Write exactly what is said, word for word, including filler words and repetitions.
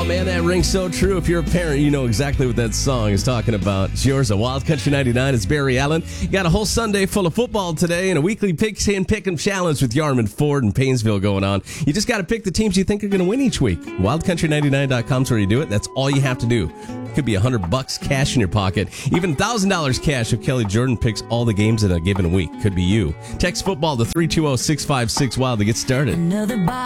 Oh, man, that rings so true. If you're a parent, you know exactly what that song is talking about. It's yours at Wild Country ninety-nine. It's Barry Allen. You got a whole Sunday full of football today and a weekly Pigs and Pick'em challenge with Yarmouth, Ford, and Painesville going on. You just got to pick the teams you think are going to win each week. wild country ninety-nine dot com is where you do it. That's all you have to do. Could be a hundred bucks cash in your pocket. Even one thousand dollars cash if Kelly Jordan picks all the games in a given week. Could be you. Text football to three two zero, six five six, WILD to get started.